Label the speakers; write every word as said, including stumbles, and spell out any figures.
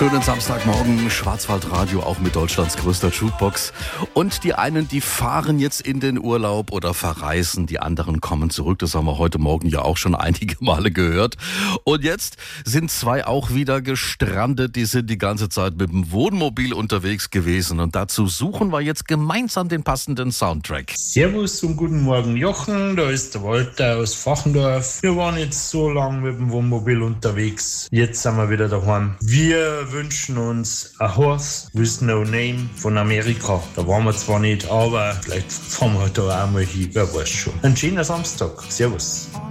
Speaker 1: Schönen Samstagmorgen, Schwarzwaldradio, auch mit Deutschlands größter Jukebox. Und die einen, die fahren jetzt in den Urlaub oder verreisen, die anderen kommen zurück. Das haben wir heute Morgen ja auch schon einige Male gehört. Und jetzt sind zwei auch wieder gestrandet. Die sind die ganze Zeit mit dem Wohnmobil unterwegs gewesen. Und dazu suchen wir jetzt gemeinsam den passenden Soundtrack.
Speaker 2: Servus und guten Morgen, Jochen. Da ist der Walter aus Fachendorf. Wir waren jetzt so lange mit dem Wohnmobil unterwegs. Jetzt sind wir wieder daheim. Wir wünschen uns A Horse with No Name von Amerika. Da waren wir zwar nicht, aber vielleicht fahren wir da auch mal hin, wer weiß schon. Ein schöner Samstag. Servus.